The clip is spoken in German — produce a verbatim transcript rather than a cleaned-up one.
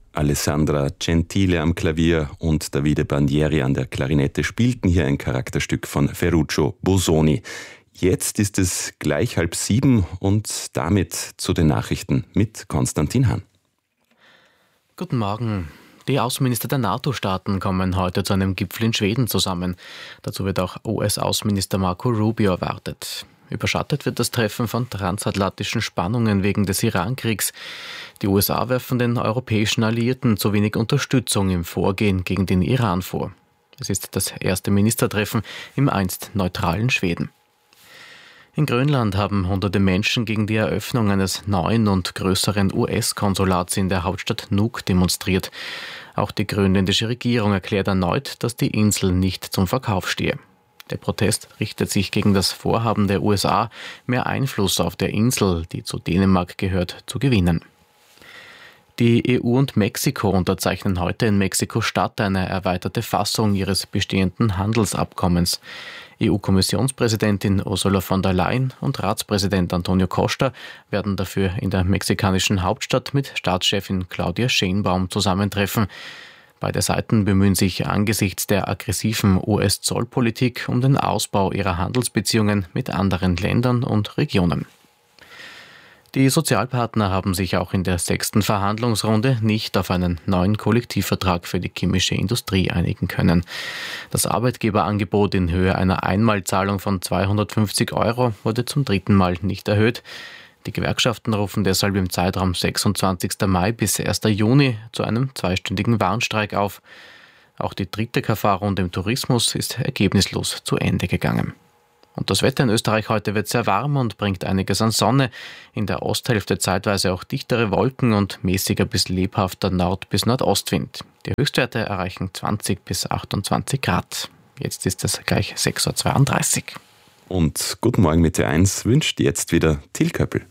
Alessandra Gentile am Klavier und Davide Bandieri an der Klarinette spielten hier ein Charakterstück von Ferruccio Busoni. Jetzt ist es gleich halb sieben und damit zu den Nachrichten mit Konstantin Hahn. Guten Morgen. Die Außenminister der NATO-Staaten kommen heute zu einem Gipfel in Schweden zusammen. Dazu wird auch U S-Außenminister Marco Rubio erwartet. Überschattet wird das Treffen von transatlantischen Spannungen wegen des Iran-Kriegs. Die U S A werfen den europäischen Alliierten zu wenig Unterstützung im Vorgehen gegen den Iran vor. Es ist das erste Ministertreffen im einst neutralen Schweden. In Grönland haben hunderte Menschen gegen die Eröffnung eines neuen und größeren U S-Konsulats in der Hauptstadt Nuuk demonstriert. Auch die grönländische Regierung erklärt erneut, dass die Insel nicht zum Verkauf stehe. Der Protest richtet sich gegen das Vorhaben der U S A, mehr Einfluss auf der Insel, die zu Dänemark gehört, zu gewinnen. Die E U und Mexiko unterzeichnen heute in Mexiko-Stadt eine erweiterte Fassung ihres bestehenden Handelsabkommens. E U-Kommissionspräsidentin Ursula von der Leyen und Ratspräsident Antonio Costa werden dafür in der mexikanischen Hauptstadt mit Staatschefin Claudia Sheinbaum zusammentreffen. Beide Seiten bemühen sich angesichts der aggressiven U S-Zollpolitik um den Ausbau ihrer Handelsbeziehungen mit anderen Ländern und Regionen. Die Sozialpartner haben sich auch in der sechsten Verhandlungsrunde nicht auf einen neuen Kollektivvertrag für die chemische Industrie einigen können. Das Arbeitgeberangebot in Höhe einer Einmalzahlung von zweihundertfünfzig Euro wurde zum dritten Mal nicht erhöht. Die Gewerkschaften rufen deshalb im Zeitraum sechsundzwanzigsten Mai bis ersten Juni zu einem zweistündigen Warnstreik auf. Auch die dritte K V-Runde im Tourismus ist ergebnislos zu Ende gegangen. Und das Wetter in Österreich heute wird sehr warm und bringt einiges an Sonne. In der Osthälfte zeitweise auch dichtere Wolken und mäßiger bis lebhafter Nord- bis Nordostwind. Die Höchstwerte erreichen zwanzig bis achtundzwanzig Grad. Jetzt ist es gleich sechs Uhr zweiunddreißig. Und guten Morgen mit T eins wünscht jetzt wieder Till Köppel.